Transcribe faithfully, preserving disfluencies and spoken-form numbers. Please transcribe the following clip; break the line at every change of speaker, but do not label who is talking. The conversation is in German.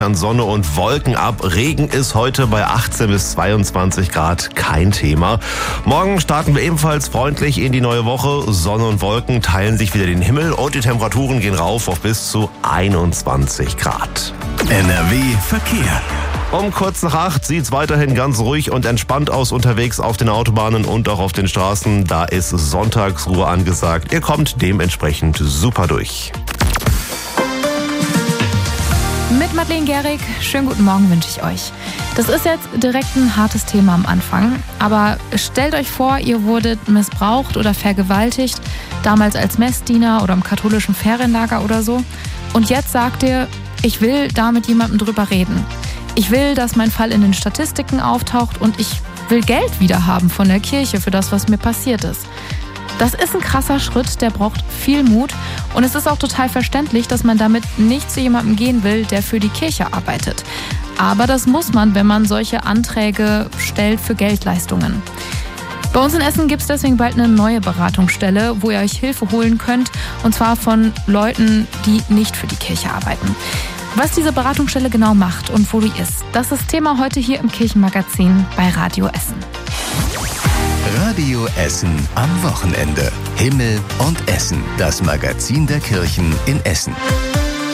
An Sonne und Wolken ab. Regen ist heute bei achtzehn bis zweiundzwanzig Grad kein Thema. Morgen starten wir ebenfalls freundlich in die neue Woche. Sonne und Wolken teilen sich wieder den Himmel und die Temperaturen gehen rauf auf bis zu einundzwanzig Grad.
N R W Verkehr.
Um kurz nach acht sieht's weiterhin ganz ruhig und entspannt aus unterwegs auf den Autobahnen und auch auf den Straßen. Da ist Sonntagsruhe angesagt. Ihr kommt dementsprechend super durch.
Mit Madeleine Gehrig, schönen guten Morgen wünsche ich euch. Das ist jetzt direkt ein hartes Thema am Anfang, aber stellt euch vor, ihr wurdet missbraucht oder vergewaltigt, damals als Messdiener oder im katholischen Ferienlager oder so. Und jetzt sagt ihr, ich will da mit jemandem drüber reden. Ich will, dass mein Fall in den Statistiken auftaucht und ich will Geld wieder haben von der Kirche für das, was mir passiert ist. Das ist ein krasser Schritt, der braucht viel Mut und es ist auch total verständlich, dass man damit nicht zu jemandem gehen will, der für die Kirche arbeitet. Aber das muss man, wenn man solche Anträge stellt für Geldleistungen. Bei uns in Essen gibt es deswegen bald eine neue Beratungsstelle, wo ihr euch Hilfe holen könnt, und zwar von Leuten, die nicht für die Kirche arbeiten. Was diese Beratungsstelle genau macht und wo die ist, das ist Thema heute hier im Kirchenmagazin bei Radio Essen.
Radio Essen am Wochenende. Himmel und Essen, das Magazin der Kirchen in Essen.